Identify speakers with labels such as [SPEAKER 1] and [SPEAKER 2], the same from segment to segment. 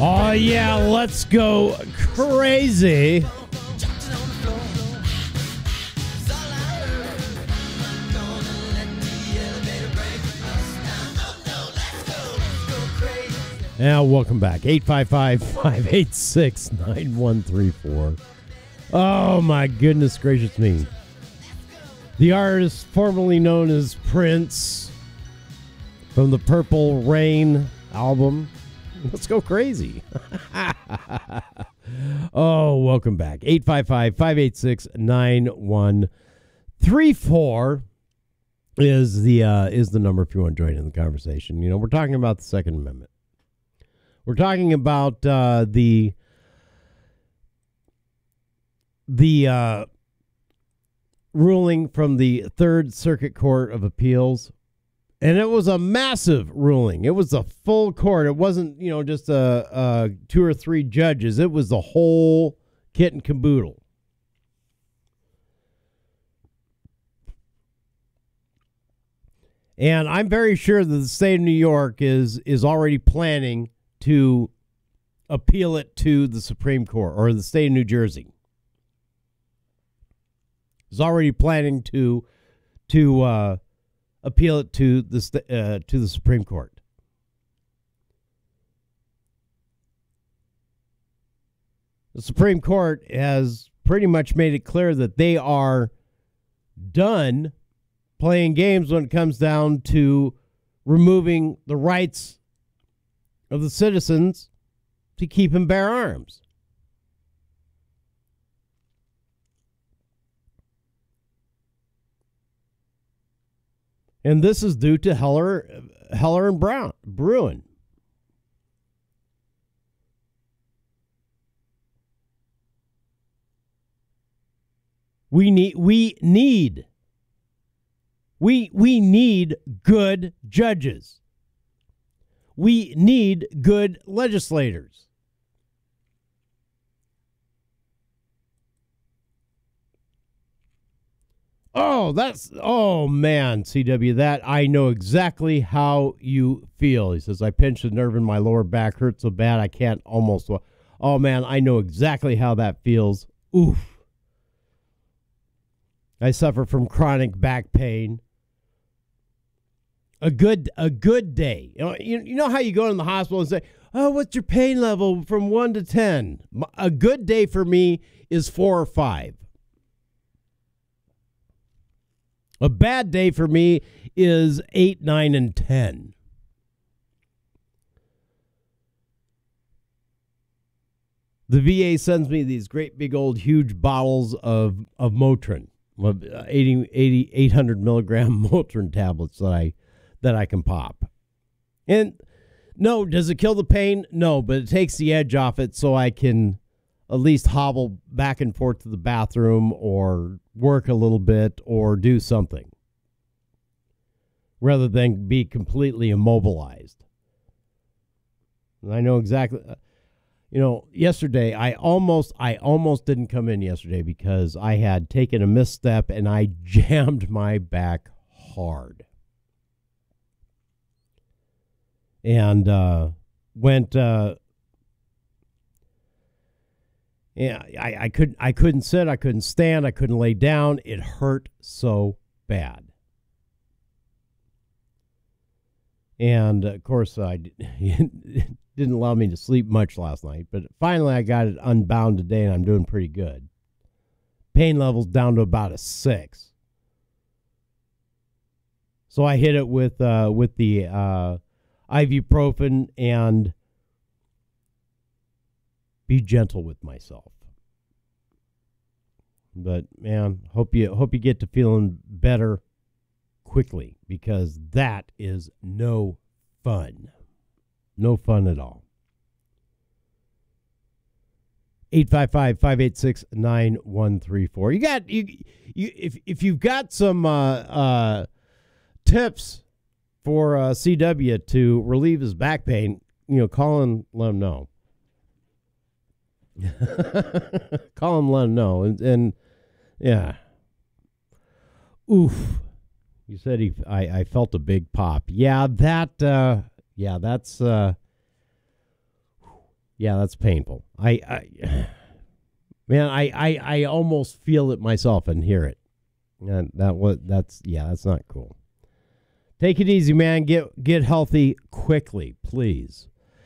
[SPEAKER 1] Oh, yeah, let's go crazy. Now, welcome back. 855-586-9134. Oh, my goodness gracious me. The artist formerly known as Prince from the Purple Rain album. Let's go crazy. Oh, welcome back. 855-586-9134 is the number if you want to join in the conversation. You know, we're talking about the Second Amendment. We're talking about the ruling from the Third Circuit Court of Appeals. And it was a massive ruling. It was a full court. It wasn't, just a 2 or 3 judges. It was the whole kit and caboodle. And I'm very sure that the state of New York is already planning to appeal it to the Supreme Court, or the state of New Jersey is already planning to appeal it to the Supreme Court. The Supreme Court has pretty much made it clear that they are done playing games when it comes down to removing the rights of the citizens to keep and bear arms. And this is due to Heller and Bruen. We need good judges. We need good legislators. Oh, man, CW, that I know exactly how you feel. He says, I pinched a nerve in my lower back, hurt so bad I can't almost. Oh, man, I know exactly how that feels. Oof. I suffer from chronic back pain. A good day. You know how you go in the hospital and say, oh, what's your pain level from 1 to 10? A good day for me is 4 or 5. A bad day for me is 8, 9, and 10. The VA sends me these great big old huge bottles of Motrin, 800 milligram Motrin tablets that I can pop. And no, does it kill the pain? No, but it takes the edge off it so I can at least hobble back and forth to the bathroom or work a little bit or do something rather than be completely immobilized. And I know exactly, yesterday I almost didn't come in yesterday because I had taken a misstep and I jammed my back hard. And went I couldn't sit, I couldn't stand, I couldn't lay down. It hurt so bad. And of course it didn't allow me to sleep much last night, but finally I got it unbound today and I'm doing pretty good. Pain level's down to about a 6. So I hit it with the ibuprofen and be gentle with myself. But man, hope you get to feeling better quickly, because that is no fun. No fun at all. 855-586-9134. If you've got some tips for CW to relieve his back pain, call and let him know. Call him, let him know. And yeah. Oof. You said I felt a big pop. Yeah, that's Yeah, that's painful. Man, I almost feel it myself and hear it. And that's not cool. Take it easy, man. Get healthy quickly, please.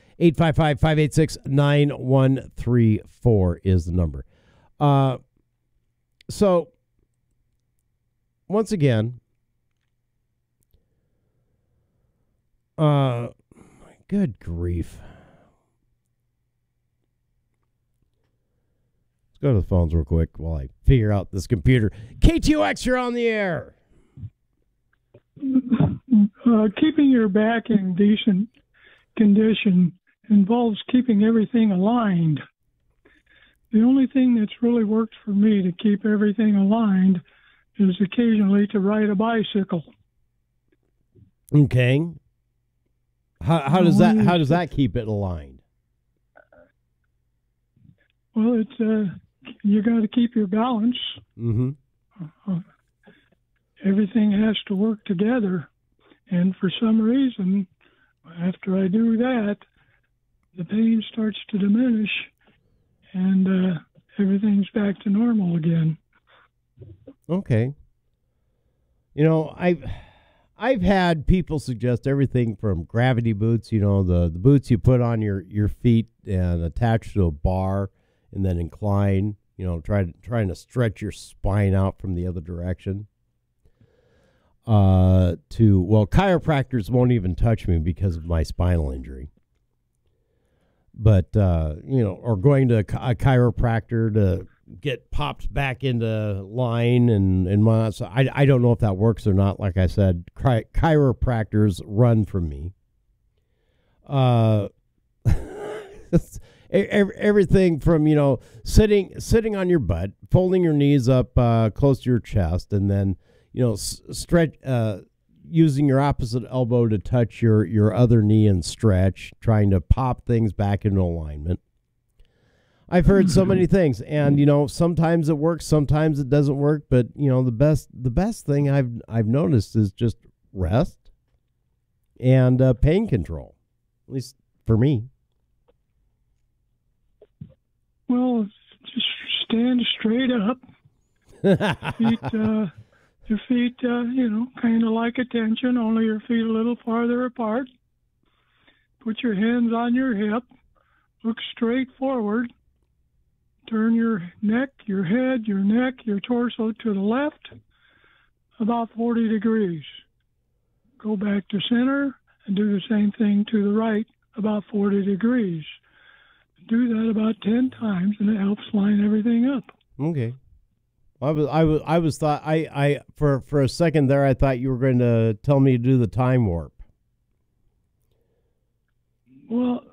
[SPEAKER 1] 855-586-9134 is the number. So once again, good grief. Let's go to the phones real quick while I figure out this computer. KTOX, you're on the air.
[SPEAKER 2] Keeping your back in decent condition involves keeping everything aligned. The only thing that's really worked for me to keep everything aligned is occasionally to ride a bicycle.
[SPEAKER 1] Okay. How does that keep it aligned?
[SPEAKER 2] Well, it's you got to keep your balance.
[SPEAKER 1] Mm-hmm.
[SPEAKER 2] Everything has to work together, and for some reason, after I do that, the pain starts to diminish, and everything's back to normal again.
[SPEAKER 1] Okay. You know, I've had people suggest everything from gravity boots, the boots you put on your feet and attach to a bar and then incline, trying to stretch your spine out from the other direction. Chiropractors won't even touch me because of my spinal injury. But, or going to a chiropractor to get popped back into line and whatnot. So I don't know if that works or not. Like I said, chiropractors run from me. Everything from, sitting on your butt, folding your knees up close to your chest, and then, stretch, using your opposite elbow to touch your other knee and stretch, trying to pop things back into alignment. I've heard so many things, and sometimes it works, sometimes it doesn't work. But the best thing I've noticed is just rest and pain control, at least for me.
[SPEAKER 2] Well, just stand straight up. Your feet, kind of like attention, only your feet a little farther apart. Put your hands on your hip. Look straight forward. Turn your neck, your head, your neck, your torso to the left, about 40 degrees. Go back to center and do the same thing to the right, about 40 degrees. Do that about 10 times, and it helps line everything up.
[SPEAKER 1] Okay. I was thought for a second there I thought you were going to tell me to do the time warp.
[SPEAKER 2] Well,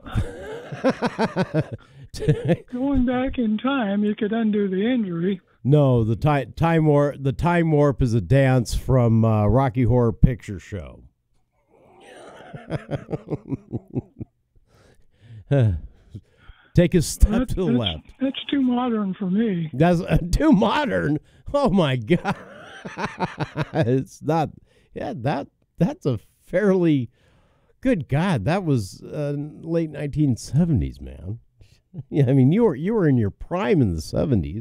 [SPEAKER 2] going back in time, you could undo the injury.
[SPEAKER 1] No, the time warp is a dance from Rocky Horror Picture Show. Take a step to the left.
[SPEAKER 2] That's too modern for me.
[SPEAKER 1] That's too modern. Oh my God! It's not. Yeah, that's a fairly. Good God, that was late 1970s, man. Yeah, I mean you were in your prime in the 70s.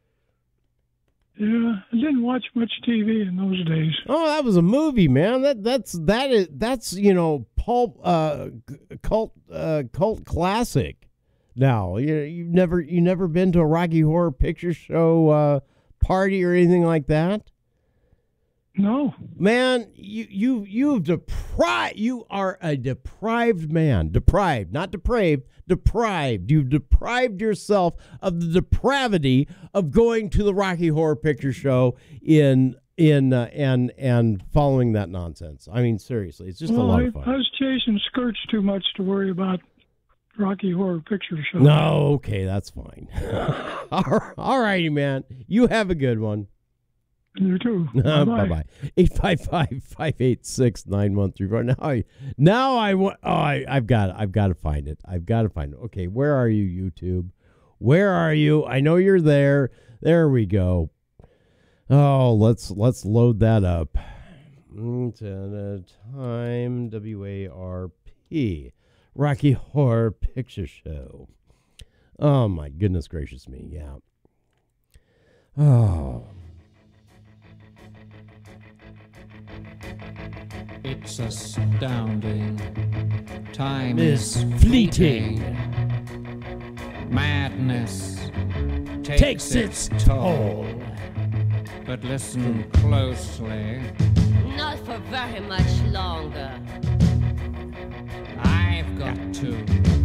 [SPEAKER 2] Yeah, I didn't watch much TV in those days.
[SPEAKER 1] Oh, that was a movie, man. That's pulp cult classic. Now, you've never been to a Rocky Horror Picture Show party or anything like that?
[SPEAKER 2] No.
[SPEAKER 1] Man, you are a deprived man. Deprived, not depraved, deprived. You've deprived yourself of the depravity of going to the Rocky Horror Picture Show and following that nonsense. I mean, seriously, it's just a lot of fun.
[SPEAKER 2] I was chasing skirts too much to worry about Rocky Horror Picture Show.
[SPEAKER 1] No, okay, that's fine. All righty, man. You have a good one.
[SPEAKER 2] You too.
[SPEAKER 1] Bye-bye. 855-586-9134. I've got to find it. Okay, where are you, YouTube? Where are you? I know you're there. There we go. Oh, let's load that up. Time WARP. Rocky Horror Picture Show. Oh, my goodness gracious me, yeah. Oh.
[SPEAKER 3] It's astounding. Time
[SPEAKER 1] Is
[SPEAKER 3] is
[SPEAKER 1] fleeting.
[SPEAKER 3] Madness
[SPEAKER 1] Takes its toll.
[SPEAKER 3] But listen closely.
[SPEAKER 4] Not for very much longer.
[SPEAKER 3] I've got to